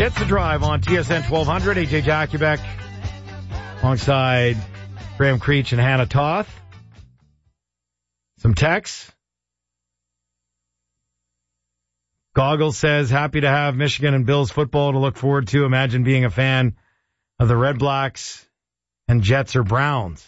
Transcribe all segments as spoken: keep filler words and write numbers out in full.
It's The Drive on T S N twelve hundred. A J Jakubek alongside Graham Creech and Hannah Toth. Some texts. Goggles says, happy to have Michigan and Bills football to look forward to. Imagine being a fan of the Red Blacks and Jets or Browns.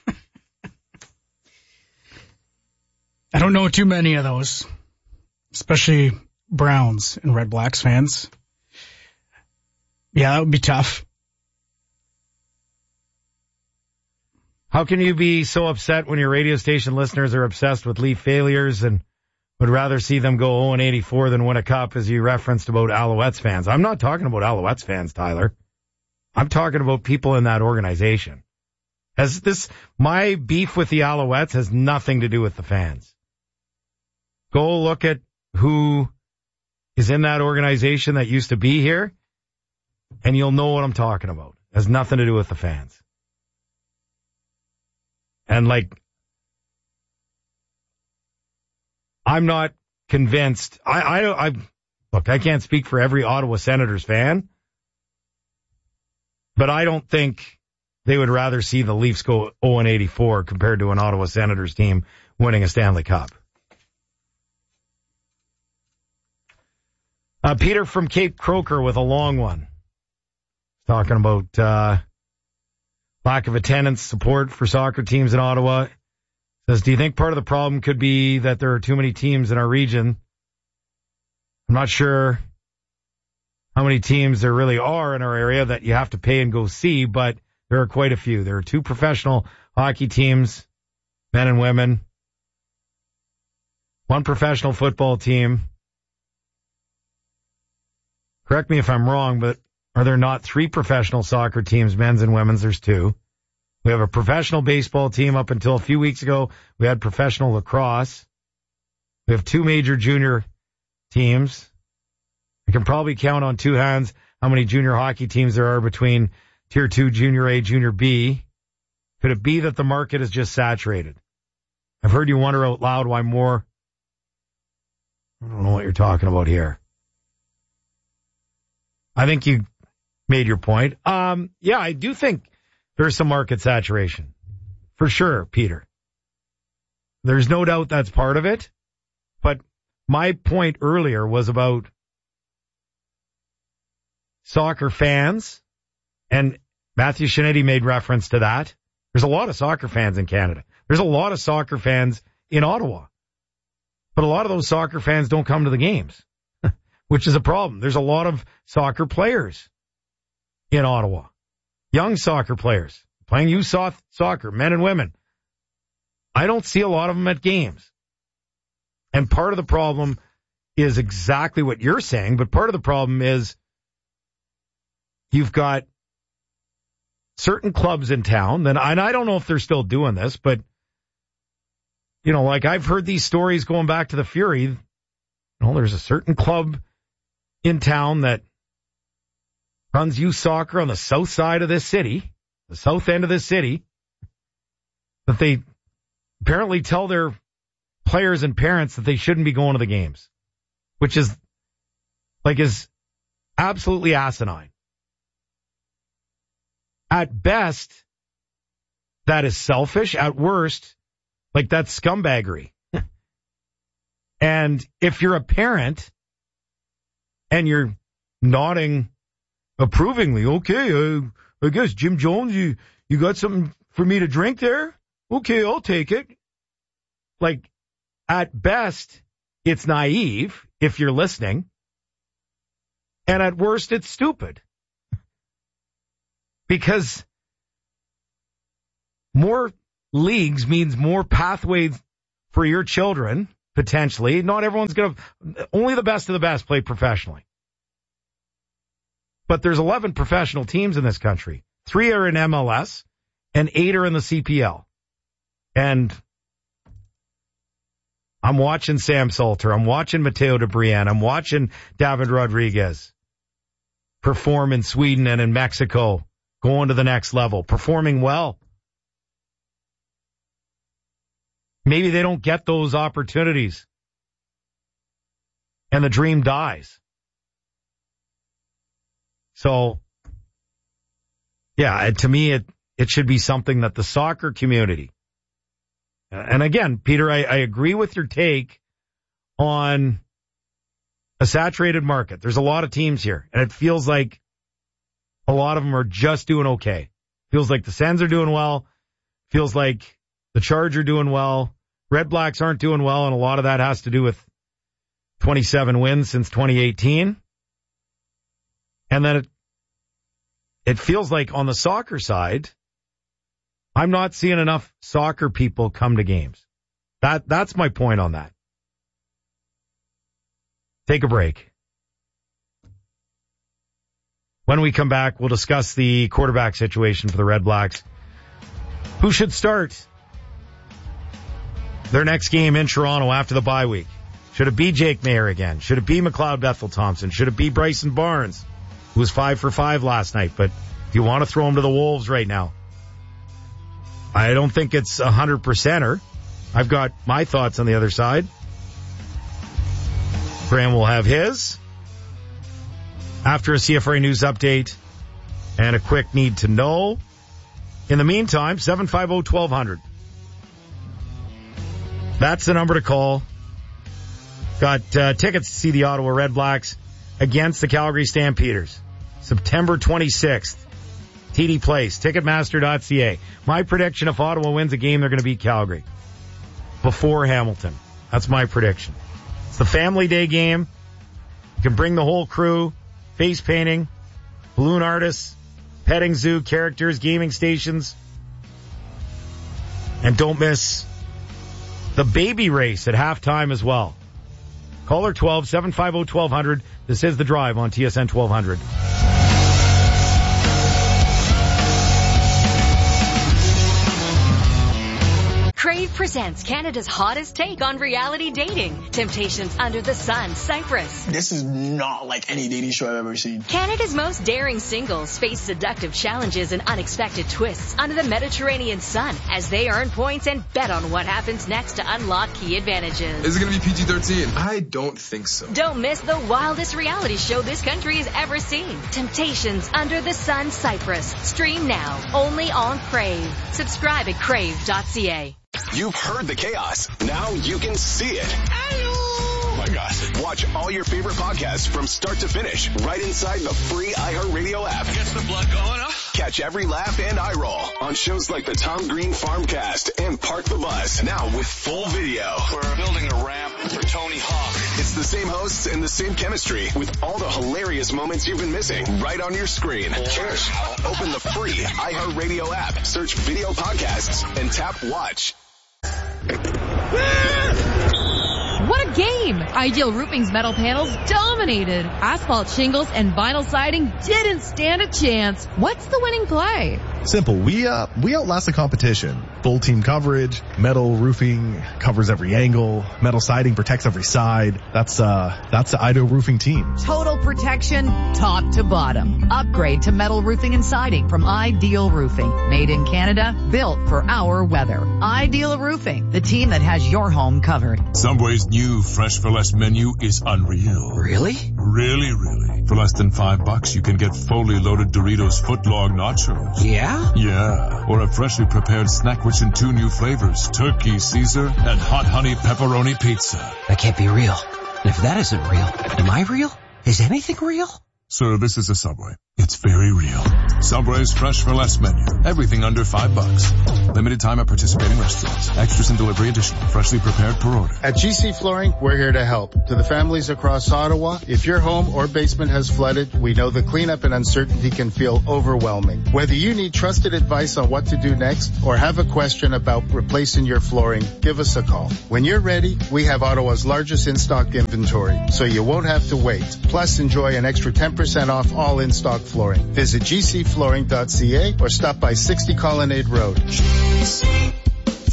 I don't know too many of those, especially Browns and Red Blacks fans. Yeah, that would be tough. How can you be so upset when your radio station listeners are obsessed with Leaf failures and would rather see them go oh and eighty-four than win a cup, as you referenced about Alouettes fans? I'm not talking about Alouettes fans, Tyler. I'm talking about people in that organization. Has this, my beef with the Alouettes has nothing to do with the fans. Go look at who is in that organization that used to be here, and you'll know what I'm talking about. It has nothing to do with the fans. And, like, I'm not convinced. I, I, I, look, I can't speak for every Ottawa Senators fan, but I don't think they would rather see the Leafs go oh and eighty-four compared to an Ottawa Senators team winning a Stanley Cup. Uh, Peter from Cape Croker with a long one. Talking about uh, lack of attendance, support for soccer teams in Ottawa. Says, do you think part of the problem could be that there are too many teams in our region? I'm not sure how many teams there really are in our area that you have to pay and go see, but there are quite a few. There are two professional hockey teams, men and women, one professional football team. Correct me if I'm wrong, but are there not three professional soccer teams, men's and women's? There's two. We have a professional baseball team. Up until a few weeks ago, we had professional lacrosse. We have two major junior teams. I can probably count on two hands how many junior hockey teams there are between Tier two, Junior A, Junior B. Could it be that the market is just saturated? I've heard you wonder out loud why more. I don't know what you're talking about here. I think you made your point. Um, yeah, I do think there's some market saturation. For sure, Peter. There's no doubt that's part of it. But my point earlier was about soccer fans, and Matthew Shinetti made reference to that. There's a lot of soccer fans in Canada. There's a lot of soccer fans in Ottawa. But a lot of those soccer fans don't come to the games, which is a problem. There's a lot of soccer players in Ottawa. Young soccer players playing youth soccer, men and women. I don't see a lot of them at games. And part of the problem is exactly what you're saying, but part of the problem is you've got certain clubs in town, and I don't know if they're still doing this, but, you know, like I've heard these stories going back to the Fury. You know, there's a certain club in town that runs youth soccer on the south side of this city, the south end of this city, that they apparently tell their players and parents that they shouldn't be going to the games, which is like is absolutely asinine. At best, that is selfish. At worst, like that's scumbaggery. And if you're a parent and you're nodding approvingly, okay, uh, I guess Jim Jones, you, you got something for me to drink there? Okay, I'll take it. Like, at best, it's naive if you're listening. And at worst, it's stupid. Because more leagues means more pathways for your children, potentially. Not everyone's going to, only the best of the best play professionally. But there's eleven professional teams in this country. Three are in M L S and eight are in the C P L. And I'm watching Sam Salter. I'm watching Matteo DeBrienne. I'm watching David Rodriguez perform in Sweden and in Mexico, going to the next level, performing well. Maybe they don't get those opportunities and the dream dies. So, yeah, to me, it, it should be something that the soccer community, and again, Peter, I, I agree with your take on a saturated market. There's a lot of teams here, and it feels like a lot of them are just doing okay. Feels like the Sens are doing well. Feels like the Chargers are doing well. Red Blacks aren't doing well, and a lot of that has to do with twenty-seven wins since twenty eighteen. And then it, it feels like on the soccer side, I'm not seeing enough soccer people come to games. That That's my point on that. Take a break. When we come back, we'll discuss the quarterback situation for the Red Blacks. Who should start their next game in Toronto after the bye week? Should it be Jake Maier again? Should it be McLeod Bethel-Thompson? Should it be Bryson Barnes, who was five for five last night? But if you want to throw him to the Wolves right now, I don't think it's a hundred percenter. I've got my thoughts on the other side. Graham will have his after a C F R A News update and a quick need to know. In the meantime, seven five zero, one two zero zero. That's the number to call. Got uh, tickets to see the Ottawa Red Blacks against the Calgary Stampeders. September twenty-sixth. T D Place, Ticketmaster dot C A. My prediction, if Ottawa wins a game, they're going to beat Calgary before Hamilton. That's my prediction. It's the family day game. You can bring the whole crew, face painting, balloon artists, petting zoo, characters, gaming stations. And don't miss the baby race at halftime as well. Caller twelve, seven five zero, one two zero zero. This is The Drive on T S N twelve hundred. Crave presents Canada's hottest take on reality dating. Temptations Under the Sun, Cyprus. This is not like any dating show I've ever seen. Canada's most daring singles face seductive challenges and unexpected twists under the Mediterranean sun as they earn points and bet on what happens next to unlock key advantages. Is it going to be P G thirteen? I don't think so. Don't miss the wildest reality show this country has ever seen. Temptations Under the Sun, Cyprus. Stream now, only on Crave. Subscribe at crave dot c a. You've heard the chaos. Now you can see it. Oh my gosh. Watch all your favorite podcasts from start to finish right inside the free iHeartRadio app. Gets the blood going, huh? Catch every laugh and eye roll on shows like the Tom Green Farmcast and Park the Bus. Now with full video. We're building a ramp for Tony Hawk. It's the same hosts and the same chemistry with all the hilarious moments you've been missing right on your screen. Cheers. Open the free iHeartRadio app, search video podcasts, and tap watch. What a game! Ideal Roofing's metal panels dominated. Asphalt shingles and vinyl siding didn't stand a chance. What's the winning play? Simple. We, uh, we outlast the competition. Full team coverage, metal roofing covers every angle, metal siding protects every side. That's, uh, that's the Ideal Roofing team. Total protection, top to bottom. Upgrade to metal roofing and siding from Ideal Roofing. Made in Canada, built for our weather. Ideal Roofing, the team that has your home covered. Subway's new Fresh for Less menu is unreal. Really? Really, really. For less than five bucks, you can get fully loaded Doritos footlong nachos. Yeah? Yeah. Or a freshly prepared snack rich in two new flavors, turkey Caesar and hot honey pepperoni pizza. That can't be real. And if that isn't real, am I real? Is anything real? Sir, this is a Subway. It's very real. Subway's Fresh for Less menu. Everything under five bucks. Limited time at participating restaurants. Extras and delivery additional. Freshly prepared per order. At G C Flooring, we're here to help. To the families across Ottawa, if your home or basement has flooded, we know the cleanup and uncertainty can feel overwhelming. Whether you need trusted advice on what to do next or have a question about replacing your flooring, give us a call. When you're ready, we have Ottawa's largest in-stock inventory, so you won't have to wait. Plus, enjoy an extra ten percent off all in-stock flooring. Visit g c flooring dot c a or stop by sixty Colonnade Road. G C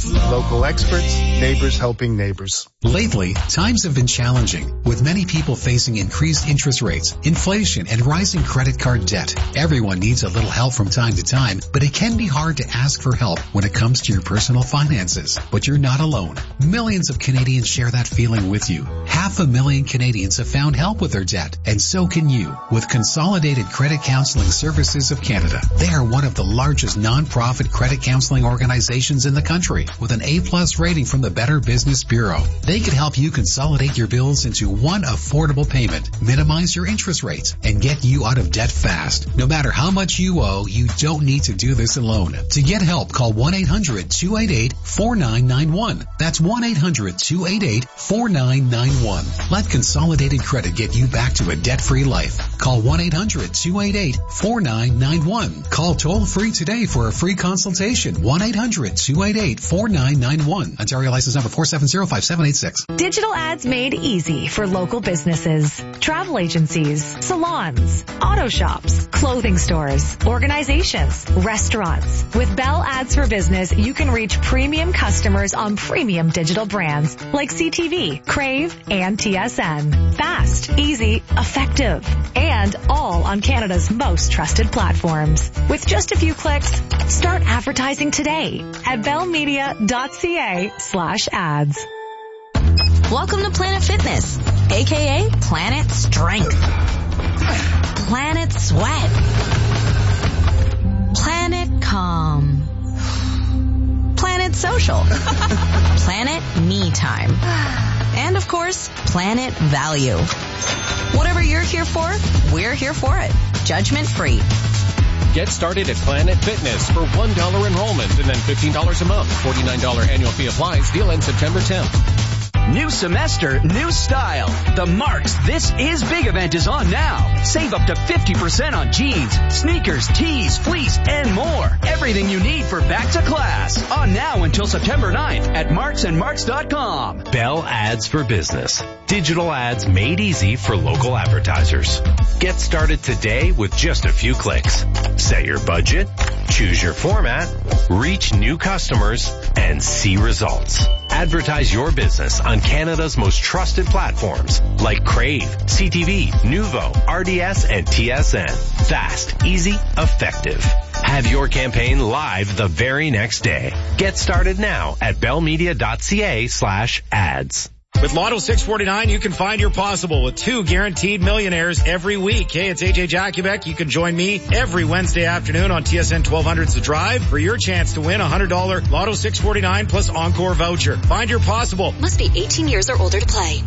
Local experts, neighbors helping neighbors. Lately, times have been challenging, with many people facing increased interest rates, inflation, and rising credit card debt. Everyone needs a little help from time to time, but it can be hard to ask for help when it comes to your personal finances. But you're not alone. Millions of Canadians share that feeling with you. Half a million Canadians have found help with their debt, and so can you with Consolidated Credit Counseling Services of Canada. They are one of the largest non-profit credit counseling organizations in the country with an A-plus rating from the Better Business Bureau. They can help you consolidate your bills into one affordable payment, minimize your interest rates, and get you out of debt fast. No matter how much you owe, you don't need to do this alone. To get help, call one eight hundred two eight eight four nine nine one. That's one eight hundred two eight eight four nine nine one. Let Consolidated Credit get you back to a debt-free life. Call one eight hundred two eight eight four nine nine one. Call toll-free today for a free consultation. one eight hundred two eight eight four nine nine one. Ontario license number four seven zero five seven eight six. Digital ads made easy for local businesses, travel agencies, salons, auto shops, clothing stores, organizations, restaurants. With Bell Ads for Business, you can reach premium customers on premium digital brands like C T V, Crave, and T S N. Fast, easy, effective, and all on Canada's most trusted platforms. With just a few clicks, start advertising today at bellmedia.ca slash ads. Welcome to Planet Fitness, aka Planet Strength, Planet Sweat, Planet Calm, Planet Social, Planet Me Time, and of course, Planet Value. Whatever you're here for, we're here for it. Judgment free. Get started at Planet Fitness for one dollar enrollment and then fifteen dollars a month. forty-nine dollars annual fee applies. Deal ends September tenth. New semester, new style. The Marks This Is Big event is on now. Save up to fifty percent on jeans, sneakers, tees, fleece, and more. Everything you need for back to class. On now until September ninth at marks and marks dot com. Bell Ads for Business. Digital ads made easy for local advertisers. Get started today with just a few clicks. Set your budget, choose your format, reach new customers, and see results. Advertise your business on Canada's most trusted platforms like Crave, C T V, Nuvo, R D S, and T S N. Fast, easy, effective. Have your campaign live the very next day. Get started now at bellmedia.ca slash ads. With Lotto six forty-nine, you can find your possible with two guaranteed millionaires every week. Hey, it's A J Jakubek. You can join me every Wednesday afternoon on T S N twelve hundred's The Drive for your chance to win a one hundred dollars Lotto six forty-nine plus Encore voucher. Find your possible. Must be eighteen years or older to play.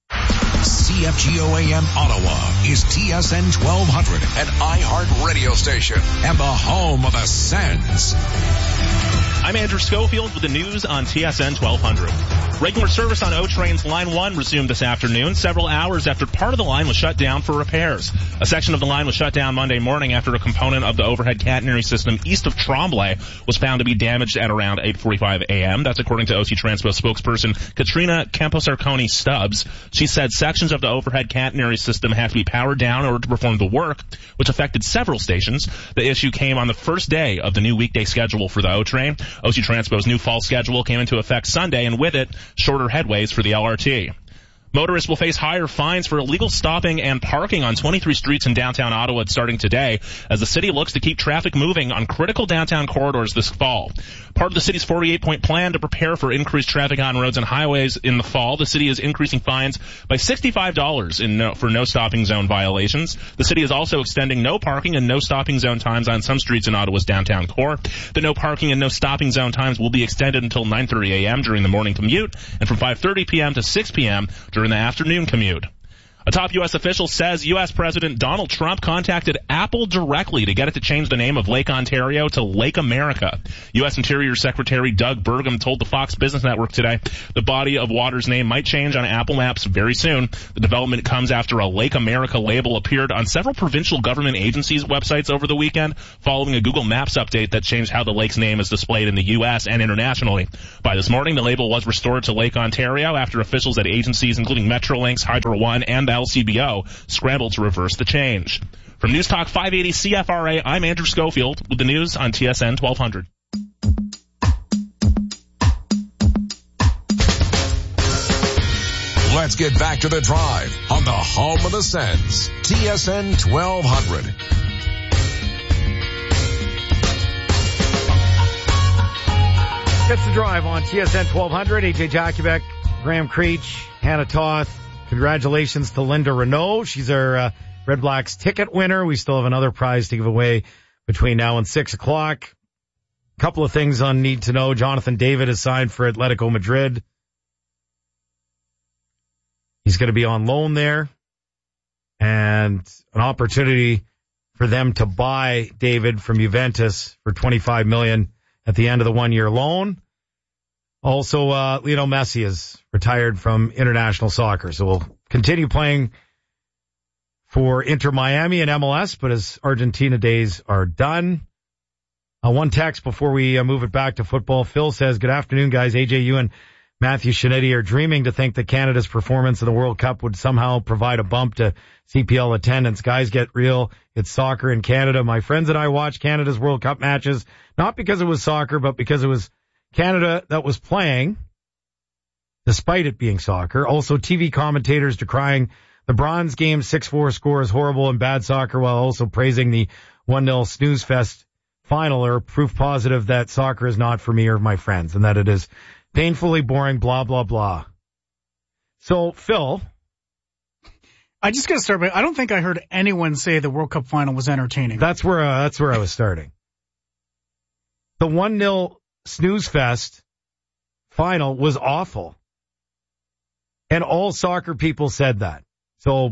C F G O A M Ottawa is T S N twelve hundred, an iHeart radio station and the home of the Sens. I'm Andrew Schofield with the news on T S N twelve hundred. Regular service on O-Train's Line one resumed this afternoon, several hours after part of the line was shut down for repairs. A section of the line was shut down Monday morning after a component of the overhead catenary system east of Tremblay was found to be damaged at around eight forty-five a.m. That's according to O C Transpo spokesperson Katrina Camposarconi Stubbs. She said sections of the overhead catenary system have to be powered down in order to perform the work, which affected several stations. The issue came on the first day of the new weekday schedule for the O-Train. O C Transpo's new fall schedule came into effect Sunday, and with it, shorter headways for the L R T. Motorists will face higher fines for illegal stopping and parking on twenty-three streets in downtown Ottawa starting today as the city looks to keep traffic moving on critical downtown corridors this fall. Part of the city's forty-eight point plan to prepare for increased traffic on roads and highways in the fall, the city is increasing fines by sixty-five dollars in no, for no stopping zone violations. The city is also extending no parking and no stopping zone times on some streets in Ottawa's downtown core. The no parking and no stopping zone times will be extended until nine thirty a.m. during the morning commute and from five thirty p.m. to six p.m. during the afternoon commute. A top U S official says U S President Donald Trump contacted Apple directly to get it to change the name of Lake Ontario to Lake America. U S Interior Secretary Doug Burgum told the Fox Business Network today the body of water's name might change on Apple Maps very soon. The development comes after a Lake America label appeared on several provincial government agencies' websites over the weekend, following a Google Maps update that changed how the lake's name is displayed in the U S and internationally. By this morning, the label was restored to Lake Ontario after officials at agencies including Metrolinx, Hydro One, and the L C B O scrambled to reverse the change. From News Talk five eighty C F R A, I'm Andrew Schofield with the news on T S N twelve hundred. Let's get back to the Drive on the home of the Sens, T S N twelve hundred. It's the Drive on T S N twelve hundred. A J Jakubek, Graham Creech, Hannah Toth. Congratulations to Linda Renault. She's our uh, Red Blacks ticket winner. We still have another prize to give away between now and six o'clock. A couple of things on Need to Know. Jonathan David has signed for Atletico Madrid. He's going to be on loan there. And an opportunity for them to buy David from Juventus for twenty-five million dollars at the end of the one-year loan. Also, uh, Lionel Messi is retired from international soccer, so we'll continue playing for Inter Miami and M L S, but his Argentina days are done. Uh, one text before we uh, move it back to football. Phil says, good afternoon, guys. A J, you and Matthew Shinetti are dreaming to think that Canada's performance in the World Cup would somehow provide a bump to C P L attendance. Guys, get real. It's soccer in Canada. My friends and I watched Canada's World Cup matches, not because it was soccer, but because it was Canada that was playing, despite it being soccer. Also, T V commentators decrying the bronze game six four score is horrible and bad soccer, while also praising the one nil snooze fest final are proof positive that soccer is not for me or my friends, and that it is painfully boring, blah, blah, blah. So, Phil. I just got to start by, I don't think I heard anyone say the World Cup final was entertaining. That's where, uh, that's where I was starting. The one nil snooze fest final was awful. And all soccer people said that. So,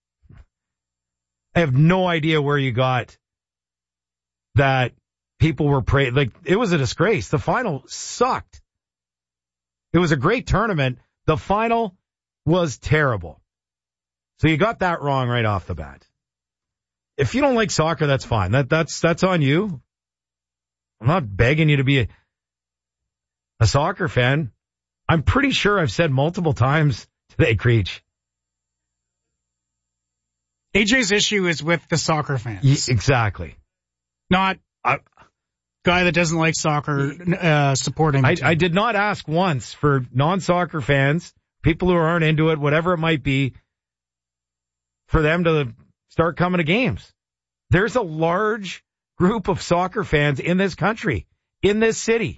I have no idea where you got that people were praying. Like, it was a disgrace. The final sucked. It was a great tournament. The final was terrible. So you got that wrong right off the bat. If you don't like soccer, that's fine. That that's that's on you. I'm not begging you to be a, a soccer fan. I'm pretty sure I've said multiple times today, Creech. A J's issue is with the soccer fans. Y- exactly. Not a guy that doesn't like soccer uh, supporting. I, I did not ask once for non-soccer fans, people who aren't into it, whatever it might be, for them to start coming to games. There's a large group of soccer fans in this country, in this city.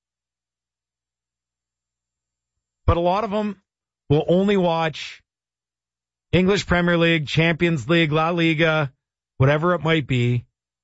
But a lot of them will only watch English Premier League, Champions League, La Liga, whatever it might be.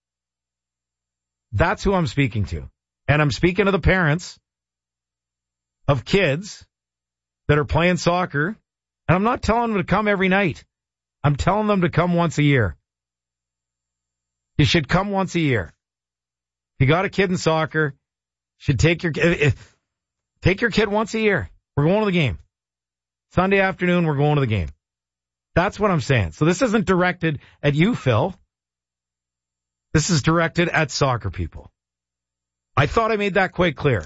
That's who I'm speaking to. And I'm speaking to the parents of kids that are playing soccer. And I'm not telling them to come every night. I'm telling them to come once a year. You should come once a year. If you got a kid in soccer, you should take your take your kid once a year. We're going to the game. Sunday afternoon, we're going to the game. That's what I'm saying. So this isn't directed at you, Phil. This is directed at soccer people. I thought I made that quite clear.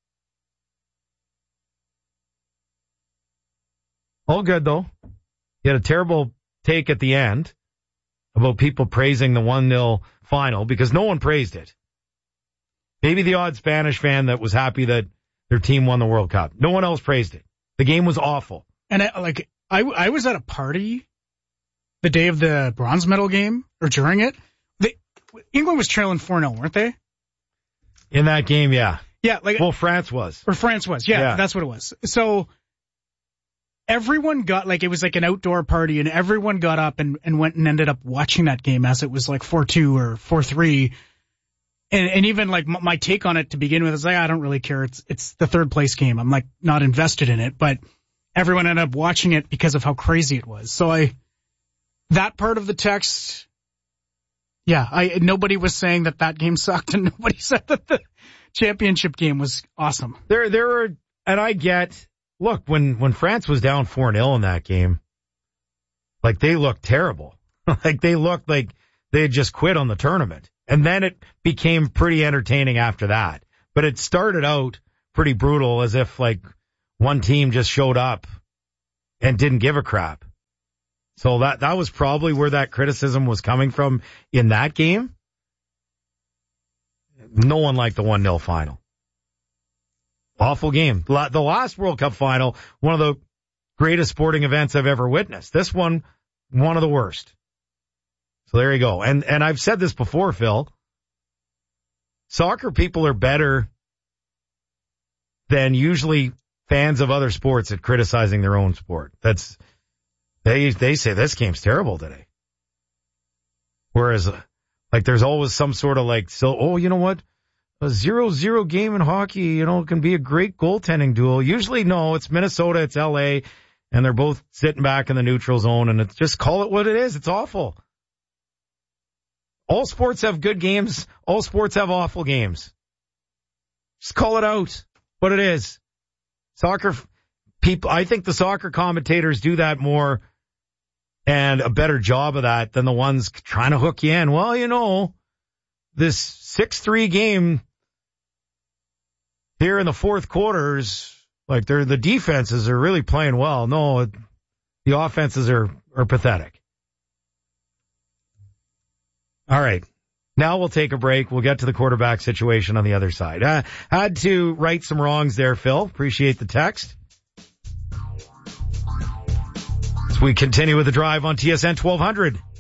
All good, though. You had a terrible take at the end about people praising the one nil final because no one praised it. Maybe the odd Spanish fan that was happy that their team won the World Cup. No one else praised it. The game was awful. And I, like, I, I was at a party the day of the bronze medal game, or during it. They, England was trailing four nil, weren't they? In that game, yeah. Yeah, like. Well, France was. Or France was, yeah, yeah. That's what it was. So, everyone got, like, it was like an outdoor party, and everyone got up and, and went and ended up watching that game as it was like four two or four three. And, and even, like, m- my take on it to begin with is, like, I don't really care. It's, it's the third place game. I'm, like, not invested in it, but everyone ended up watching it because of how crazy it was. So I, that part of the text, yeah, I, nobody was saying that that game sucked, and nobody said that the championship game was awesome. There, there were, and I get, look, when, when France was down four nil in that game, like, they looked terrible. Like, they looked like they had just quit on the tournament. And then it became pretty entertaining after that. But it started out pretty brutal, as if, like, one team just showed up and didn't give a crap. So that, that was probably where that criticism was coming from in that game. No one liked the one nil final. Awful game. The last World Cup final, one of the greatest sporting events I've ever witnessed. This one, one of the worst. So there you go. And, and I've said this before, Phil. Soccer people are better than usually fans of other sports at criticizing their own sport. That's, they, they say this game's terrible today. Whereas, like, there's always some sort of like, so, oh, you know what? A zero zero game in hockey, you know, can be a great goaltending duel. Usually, no, it's Minnesota, it's L A, and they're both sitting back in the neutral zone, and it's just call it what it is. It's awful. All sports have good games. All sports have awful games. Just call it out what it is. Soccer people, I think the soccer commentators do that more and a better job of that than the ones trying to hook you in. Well, you know, this six three game here in the fourth quarters, like they're, the defenses are really playing well. No, the offenses are, are pathetic. All right. Now we'll take a break. We'll get to the quarterback situation on the other side. Uh, had to right some wrongs there, Phil. Appreciate the text. As we continue with the drive on T S N twelve hundred.